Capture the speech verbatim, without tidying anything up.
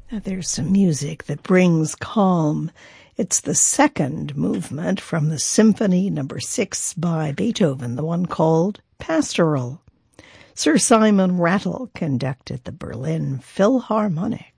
Now there's some music that brings calm. It's the second movement from the Symphony Number Six by Beethoven, the one called Pastoral. Sir Simon Rattle conducted the Berlin Philharmonic.